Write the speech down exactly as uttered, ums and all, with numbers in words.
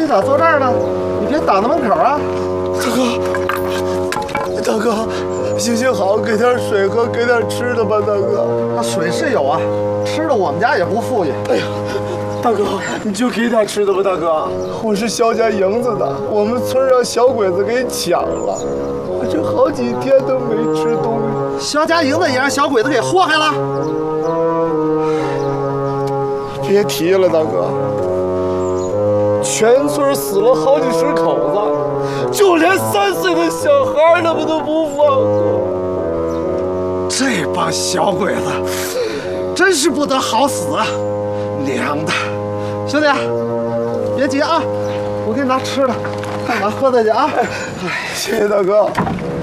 咋坐这儿呢？你别挡着门口啊！ 大哥，大哥，行行好，给点水喝，给点吃的吧，大哥。 那水是有啊，吃的我们家也不富裕。 哎呀，大哥，你就给点吃的吧，大哥。我是肖家营子的，我们村让小鬼子给抢了，我这好几天都没吃东西。 肖家营子也让小鬼子给祸害了？ 别提了，大哥，全村死了好几十口子，就连三岁的小孩他们都不放过。 这帮小鬼子真是不得好死啊！娘的，兄弟，别急啊，我给你拿吃的，干嘛喝的去啊？ 哎，谢谢大哥。